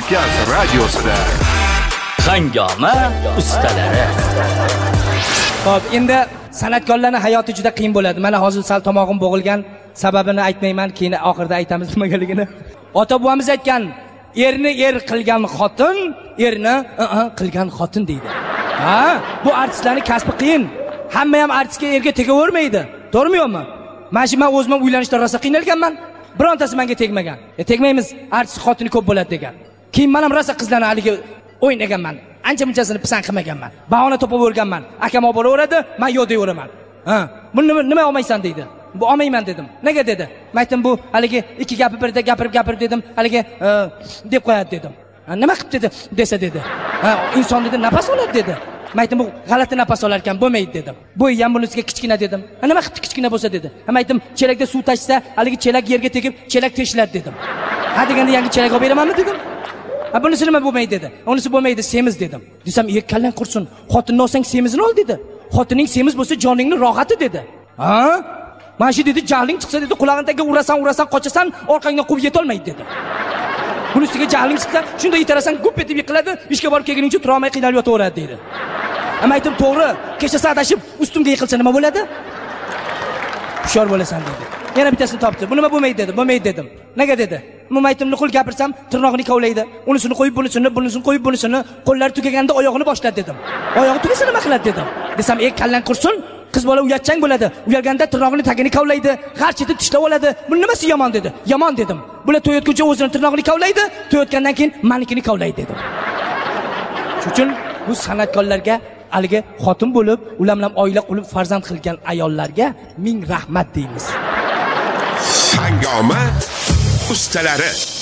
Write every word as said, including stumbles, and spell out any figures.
Markaz radiosida Hangoma ustalari. Xo'p, endi san'atkorlarning hayoti juda qiyin bo'ladi. Mana hozir sal tomog'im bo'g'ilgan, sababini aytmayman, keyin oxirida aytamiz nimagaligini. Ota bobomiz aytgan, erni er qilgan xotin, erni qilgan xotin deydi. Ha, bu artistlarning kasbi qiyin. Hamma ham artistga erga tegavermaydi. To'g'rimi-yo'qmi? Mana shu men o'zim uylanishda rosa qiynalganman. Birontasi menga tegmagan. E tegmaymiz, artist xotini ko'p bo'ladi degan. Keyin men ham rosa qizlarni haligi o'ynaganman. Ancha-munchasini pisand qilmaganman. Bahona topib o'rganman. Akam olib boraveradi, men yo'q deyveraman. Ha, buni nima nima olmaysan deydi. Bu olmayman dedim. Nega dedi? Men aytdim, bu haligi ikki gapi birda gapirib gapirib dedim, haligi deb qo'yadi dedim. Nima qilib dedi desa dedi. Ha, inson dedi nafas oladi dedi. Men aytdim, bu g'alati nafas olar ekan, bo'lmaydi dedim. Bo'yi ham bunisiga kichkina dedim. Nima qilib kichkina bo'lsa dedi. Men aytdim, chelakda suv tashsa, haligi chelak yerga tegib, chelak teshiladi dedim. Ha deganda yangi chelak olib beramanmi dedim. Ha bunisi nima bo'lmaydi dedi. Unisi bo'lmaydi, semiz dedim. Desam, "Ey kallang qursin, xotinni olsang semizini ol" dedi. Xotining semiz bo'lsa joningning rohati dedi. Ha? Mana shu dedi, jahling chiqsa dedi, qulog'ing tagiga urasan, urasan, qochasan, orqangdan quvib yeta olmaydi dedi. Bunisiga jahling chiqsa, shunda yetarasan, gup etib yiqiladi, ishga borib kelguningcha tura olmay qiynalib yotaveradi dedi. Ama aytdim, to'g'ri, kechasi adashib ustimga yiqilsa nima bo'ladi? Hushyor bo'lasan dedi. Yana bittasini topdi. Bu nima bo'lmaydi dedi. Bo'lmaydi dedim. Nega dedi? Men aytdim, nuqul gapirsam, tirnoqni kovlaydi. Unisini qo'yib, bunisini, bunisini qo'yib, bunisini, qo'llari tugaganda oyog'ini boshladi dedim. Oyog'i tugasa nima qiladi dedim. Desam, "Ey kallang qursin, qiz bola uyatchang bo'ladi. Uyalganda tirnoqni tagini kovlaydi, g'architib tishlab oladi. Bu nimasi yomon dedi. Yomon dedim. Bular to'yotguncha o'zini tirnoqni kovlaydi, to'yotgandan keyin manikini kovlaydi dedim. Shuning uchun bu san'atkorlarga haligi xotin bo'lib, ular bilan oila qurib farzand qilgan ayollarga ming rahmat deymiz. Hangoma ustalari.